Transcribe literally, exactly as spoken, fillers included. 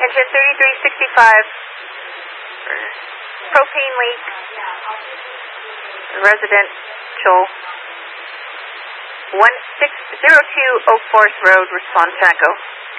Engine thirty-three sixty-five. Propane leak. Residential. one six zero two Oak Forest Road, respond Tango.